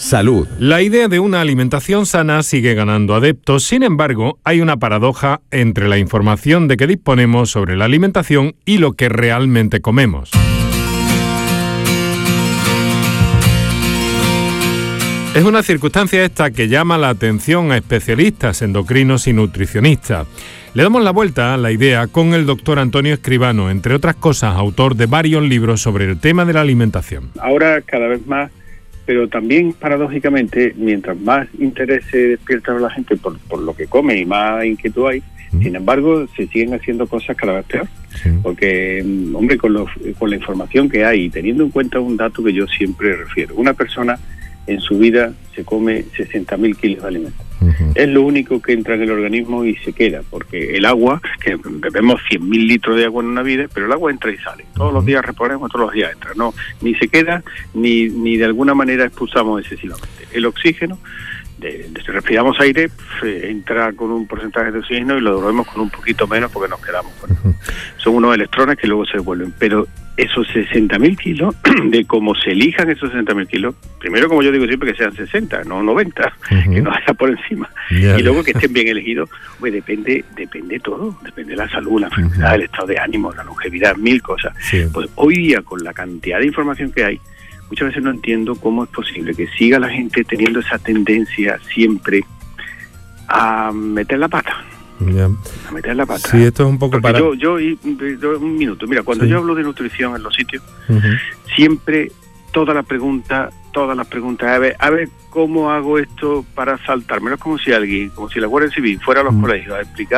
Salud. La idea de una alimentación sana sigue ganando adeptos. Sin embargo, hay una paradoja entre la información de que disponemos sobre la alimentación y lo que realmente comemos. Es una circunstancia esta que llama la atención a especialistas endocrinos y nutricionistas. Le damos la vuelta a la idea con el doctor Antonio Escribano, entre otras cosas, autor de varios libros sobre el tema de la alimentación. Ahora cada vez más, pero también paradójicamente, mientras más interés se despierta a la gente por lo que come y más inquietud hay, sin embargo, se siguen haciendo cosas cada vez peor. Porque, hombre, con la información que hay, y teniendo en cuenta un dato que yo siempre refiero, una persona en su vida se come 60.000 kilos de alimentos. Es lo único que entra en el organismo y se queda, porque el agua, que bebemos 100.000 litros de agua en una vida, pero el agua entra y sale. Todos los días reponemos, todos los días entra. No, ni se queda, ni de alguna manera expulsamos excesivamente. El oxígeno, si respiramos aire, entra con un porcentaje de oxígeno y lo devolvemos con un poquito menos porque nos quedamos con él. Son unos electrones que luego se devuelven, pero esos 60.000 kilos, de cómo se elijan esos 60.000 kilos, primero, como yo digo siempre, que sean 60, no 90, que no haya por encima, y luego que estén bien elegidos, pues depende todo, depende de la salud, la enfermedad, el estado de ánimo, la longevidad, mil cosas. Pues hoy día, con la cantidad de información que hay, muchas veces no entiendo cómo es posible que siga la gente teniendo esa tendencia siempre a meter la pata. A meter la pata. Sí, esto es un poco para... Yo, un minuto, mira, cuando yo hablo de nutrición en los sitios, siempre todas las preguntas, a ver cómo hago esto para saltármelo. Es como si la Guardia Civil fuera a los colegios a explicar